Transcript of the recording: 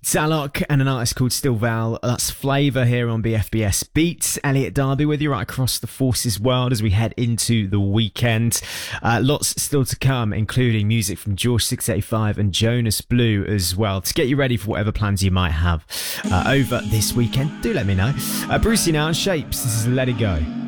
Salok and an artist called Still Val. That's Flavour here on BFBS Beats. Elliot Darby with you right across the Forces world as we head into the weekend. Lots still to come, including music from George 685 and Jonas Blue as well, to get you ready for whatever plans you might have over this weekend. Do let me know. Brucey now, Shapes. This is Let It Go.